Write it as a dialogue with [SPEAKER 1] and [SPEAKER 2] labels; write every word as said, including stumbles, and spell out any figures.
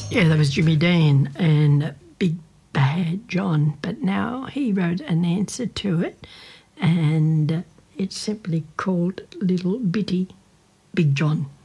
[SPEAKER 1] Yeah, that was Jimmy Dean and Big Bad John, but now he wrote an answer to it, and it's simply called Little Bitty Big John.